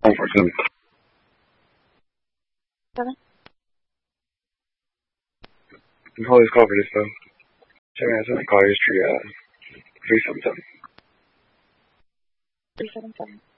147. 7. Holly's covered this though. 7 call history, 377. 377.